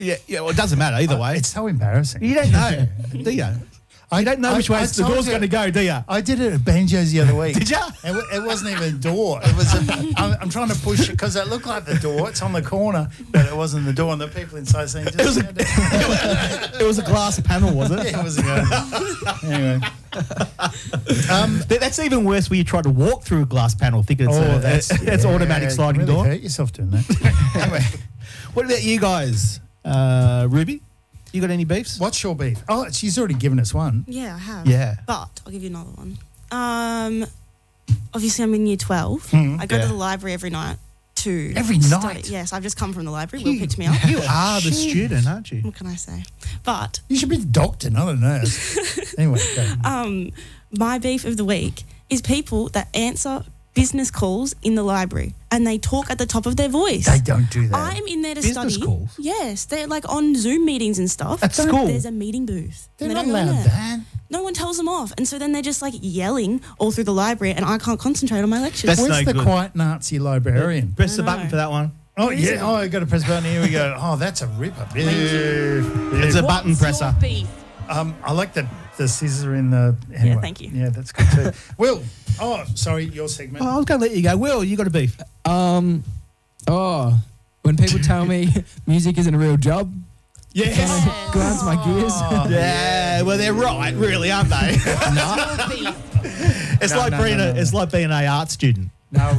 Yeah, well, it doesn't matter either way. It's so embarrassing. You don't know, do you? You don't know which way the door's going to go, do you? I did it at Banjo's the other week. Did ya? It wasn't even a door. It was. I'm trying to push it because it looked like the door. It's on the corner, but it wasn't the door. And the people inside saying, It was a glass panel, was it? Yeah, it was anyway. That's even worse when you try to walk through a glass panel thinking it's automatic sliding really door. Hurt yourself doing that. Anyway, what about you guys? Ruby, you got any beefs? what's your beef? Oh, she's already given us one. Yeah, I have. Yeah. But I'll give you another one. Obviously, I'm in year 12. I go to the library every night to Every study. night? Yes, I've just come from the library. Will picked me up. You are the student, aren't you? What can I say? But You should be the doctor, not a nurse. Anyway, go. my beef of the week is people that answer business calls in the library and they talk at the top of their voice. They don't do that. I'm in there to Business study. calls? Yes, they're like on Zoom meetings and stuff. At school? There's a meeting booth. They're And not don't go in allowed there. that. No one tells them off. And so then they're just like yelling all through the library and I can't concentrate on my lectures. That's Where's no the good. quiet Nazi librarian? Press the I button know. for that one. Oh, Where is yeah. it? Oh, I got to press a button. Here we go. Oh, that's a ripper. It's a button presser. Your beef? I like the scissor in the... Anyway. thank you. Yeah, that's good too. Will, sorry, your segment. Oh, I was going to let you go. Will, you got a beef? When people tell me music isn't a real job, Yes. grinds my gears. Yeah, well, they're right, really, aren't they? Your beef? It's like being an art student. No,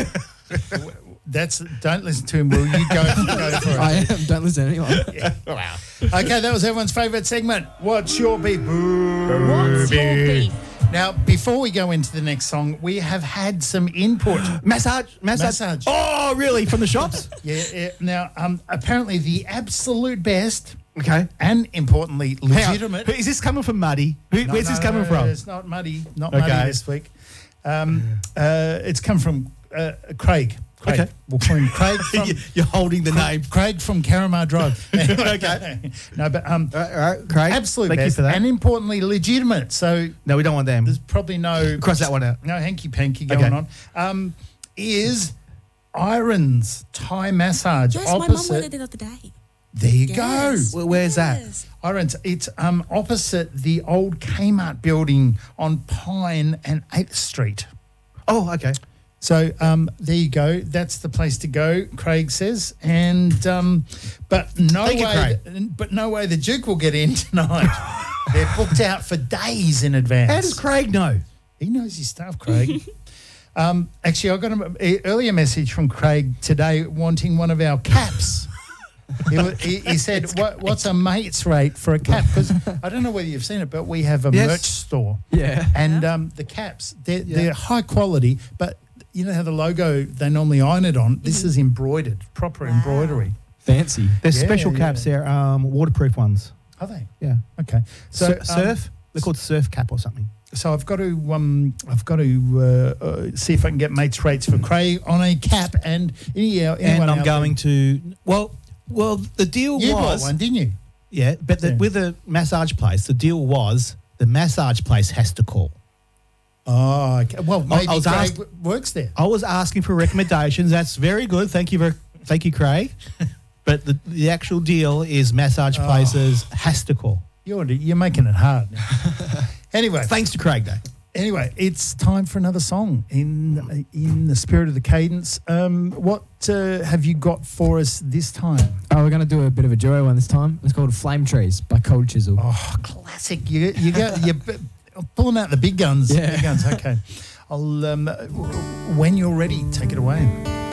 don't listen to him, Will. You go for it. I am. Don't listen to anyone. Wow. Okay, that was everyone's favourite segment. What's your beef? What's your beef? Now, before we go into the next song, we have had some input. Massage. Oh, really? From the shops? Yeah. Now, apparently the absolute best Okay. and importantly Hang on. legitimate. Is this coming from Muddy? Where's this coming from? It's not Muddy. Not Okay. Muddy this week. It's come from Craig. Okay. We'll call him Craig. From, You're holding the name. Craig from Caramar Drive. Okay. No, but All right, Craig. absolute Thank you best for that. and importantly legitimate. So No, we don't want them. there's probably no Cross that one out. no hanky panky going Okay. on. Is Irons Thai massage Yes, my mum opposite? went there the other day. There you Yes. go. Where's that? Yes. Irons. It's opposite the old Kmart building on Pine and 8th Street. Oh, okay. So there you go. That's the place to go, Craig says. And but no Thank you, way. But no way the Duke will get in tonight. They're booked out for days in advance. How does Craig know? He knows his stuff, Craig. Actually, I got an earlier message from Craig today wanting one of our caps. He said, what's a mate's rate for a cap? Because I don't know whether you've seen it, but we have a Yes. merch store. Yeah. And the caps, they're high quality, but you know how the logo, they normally iron it on? This is embroidered, proper embroidery. Fancy. There's Yeah, special yeah. caps. They're waterproof ones. Are they? Yeah. Okay. So surf? They're called surf cap or something. So I've got to see if I can get mates rates for Craig on a cap and anyone And I'm out going to well the deal there. You bought was one, didn't you? yeah, but with the massage place, the deal was the massage place has to call. Oh, okay. Well, maybe was Craig asked- works there. I was asking for recommendations. That's very good. Thank you, Craig. But the actual deal is massage places has to call. You're making it hard. Anyway, Thanks to Craig, though. Anyway, it's time for another song in the spirit of the cadence. What have you got for us this time? Oh, we're going to do a bit of a duo one this time. It's called Flame Trees by Cold Chisel. Oh, classic! You're pulling out the big guns. Yeah. Big guns. Okay. I'll when you're ready, take it away.